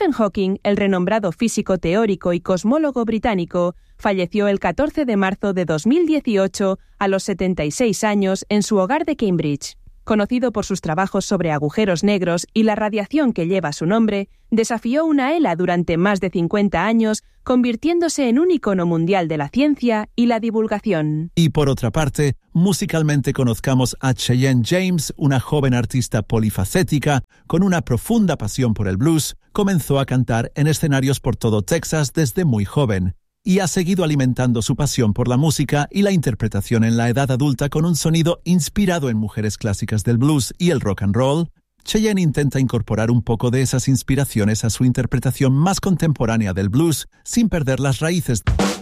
Stephen Hawking, el renombrado físico teórico y cosmólogo británico, falleció el 14 de marzo de 2018 a los 76 años en su hogar de Cambridge. Conocido por sus trabajos sobre agujeros negros y la radiación que lleva su nombre, desafió una ELA durante más de 50 años, convirtiéndose en un icono mundial de la ciencia y la divulgación. Y por otra parte, musicalmente conozcamos a Cheyenne James, una joven artista polifacética con una profunda pasión por el blues. Comenzó a cantar en escenarios por todo Texas desde muy joven y ha seguido alimentando su pasión por la música y la interpretación en la edad adulta con un sonido inspirado en mujeres clásicas del blues y el rock and roll. Cheyenne intenta incorporar un poco de esas inspiraciones a su interpretación más contemporánea del blues sin perder las raíces.